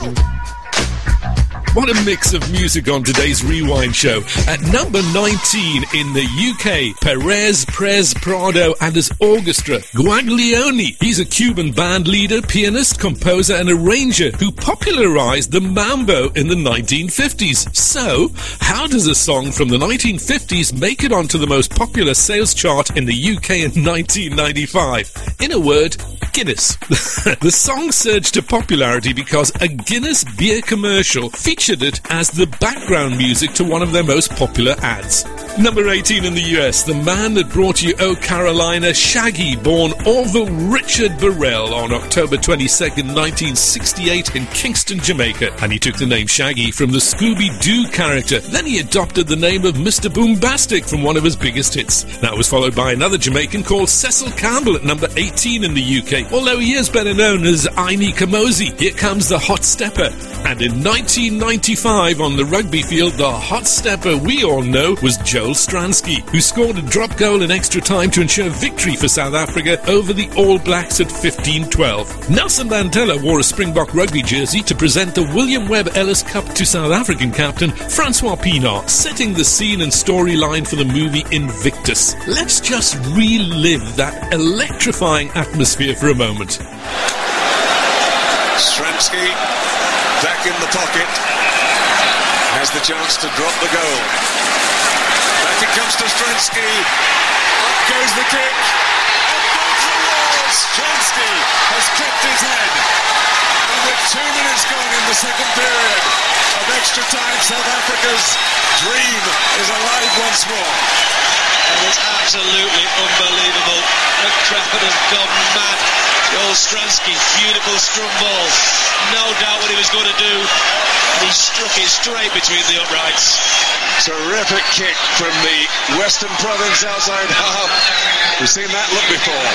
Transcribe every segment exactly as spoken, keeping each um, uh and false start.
What a mix of music on today's Rewind show. At number nineteen in the U K, Perez Prez Prado and his orchestra, Guaglione. He's a Cuban band leader, pianist, composer and arranger who popularized the mambo in the nineteen fifties. So, how does a song from the nineteen fifties make it onto the most popular sales chart in the U K in nineteen ninety-five? In a word, Guinness. The song surged to popularity because a Guinness beer commercial featured it as the background music to one of their most popular ads. Number eighteen in the U S, the man that brought you Oh Carolina, Shaggy, born Orville Richard Burrell on October twenty-second, nineteen sixty-eight in Kingston, Jamaica. And he took the name Shaggy from the Scooby-Doo character. Then he adopted the name of Mister Boombastic from one of his biggest hits. That was followed by another Jamaican called Cecil Campbell at number eighteen in the U K, although he is better known as Aini Kamosi. Here comes the Hot Stepper. And in nineteen ninety-five on the rugby field, the Hot Stepper we all know was Joel Stransky, who scored a drop goal in extra time to ensure victory for South Africa over the All Blacks at fifteen twelve. Nelson Mandela wore a Springbok rugby jersey to present the William Webb Ellis Cup to South African captain Francois Pienaar, setting the scene and storyline for the movie Invictus. Let's just relive that electrifying atmosphere for a moment. Stransky back in the pocket, has the chance to drop the goal. Back it comes to Stransky, up goes the kick, up goes the wall. Stransky has kept his head, and with two minutes gone in the second period of extra time, South Africa's dream is alive once more. And it's absolutely unbelievable. The crowd has gone mad. Joel Stransky, beautiful scrum ball. No doubt what he was going to do. And he struck it straight between the uprights. Terrific kick from the Western Province outside half. We've seen that look before.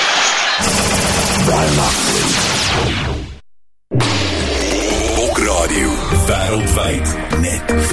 Ook radio, wereldwijd, net